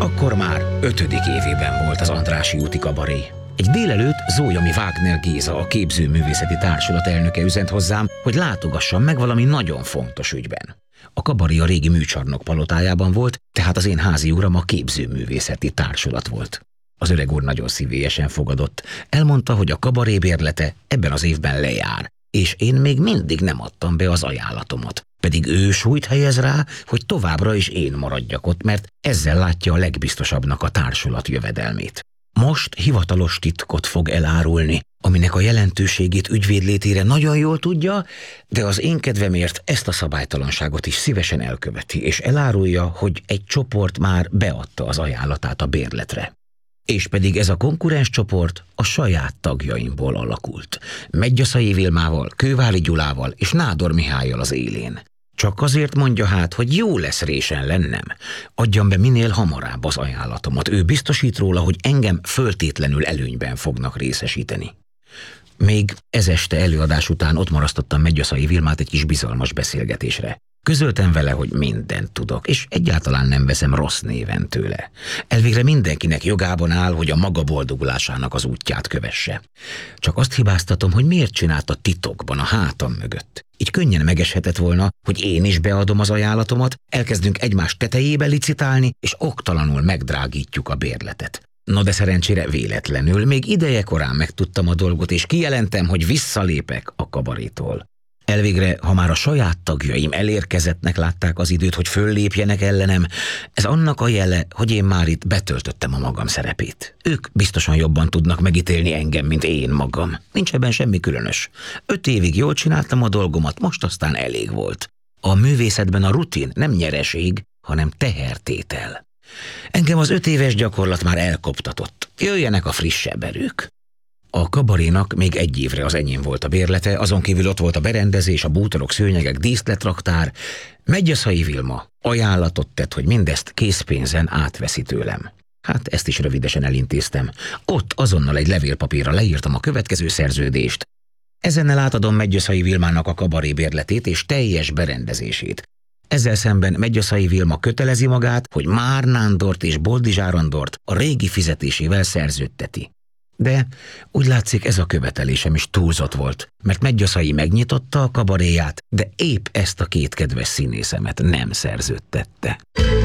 Akkor már 5. évében volt az Andrássy úti kabaré. Egy délelőtt Zólyami Wagner Géza, a Képzőművészeti Társulat elnöke üzent hozzám, hogy látogassam meg valami nagyon fontos ügyben. A kabaré a régi műcsarnok palotájában volt, tehát az én házi uram a Képzőművészeti Társulat volt. Az öreg úr nagyon szívélyesen fogadott. Elmondta, hogy a kabaré bérlete ebben az évben lejár, és én még mindig nem adtam be az ajánlatomat. Pedig ő súlyt helyez rá, hogy továbbra is én maradjak ott, mert ezzel látja a legbiztosabbnak a társulat jövedelmét. Most hivatalos titkot fog elárulni, aminek a jelentőségét ügyvédlétére nagyon jól tudja, de az én kedvemért ezt a szabálytalanságot is szívesen elköveti, és elárulja, hogy egy csoport már beadta az ajánlatát a bérletre. És pedig ez a konkurens csoport a saját tagjaimból alakult. Medgyaszay Vilmával, Kőváli Gyulával és Nádor Mihállyal az élén. Csak azért mondja hát, hogy jó lesz résen lennem. Adjam be minél hamarabb az ajánlatomat. Ő biztosít róla, hogy engem föltétlenül előnyben fognak részesíteni. Még ez este előadás után ott marasztottam Medgyaszay Vilmát egy kis bizalmas beszélgetésre. Közöltem vele, hogy mindent tudok, és egyáltalán nem veszem rossz néven tőle. Elvégre mindenkinek jogában áll, hogy a maga boldogulásának az útját kövesse. Csak azt hibáztatom, hogy miért csinálta titokban a hátam mögött. Így könnyen megeshetett volna, hogy én is beadom az ajánlatomat, elkezdünk egymás tetejébe licitálni, és oktalanul megdrágítjuk a bérletet. No de szerencsére véletlenül, még idejekorán megtudtam a dolgot, és kijelentem, hogy visszalépek a kabarétól. Elvégre, ha már a saját tagjaim elérkezettnek látták az időt, hogy föllépjenek ellenem, ez annak a jele, hogy én már itt betöltöttem a magam szerepét. Ők biztosan jobban tudnak megítélni engem, mint én magam. Nincs ebben semmi különös. 5 évig jól csináltam a dolgomat, most aztán elég volt. A művészetben a rutin nem nyereség, hanem tehertétel. Engem az 5 éves gyakorlat már elkoptatott. Jöjjenek a frissebb erők. A kabarénak még 1 évre az enyém volt a bérlete, azon kívül ott volt a berendezés, a bútorok, szőnyegek, díszletraktár. Medgyaszay Vilma ajánlatot tett, hogy mindezt készpénzen átveszi tőlem. Hát ezt is rövidesen elintéztem. Ott azonnal egy levélpapírra leírtam a következő szerződést. Ezennel átadom Medgyaszay Vilmának a kabaré bérletét és teljes berendezését. Ezzel szemben Medgyaszay Vilma kötelezi magát, hogy Már Nándort és Boldizsár Andort a régi fizetésével szerződteti. De úgy látszik, ez a követelésem is túlzott volt, mert Medgyaszay megnyitotta a kabaréját, de épp ezt a 2 kedves színészemet nem szerződtette.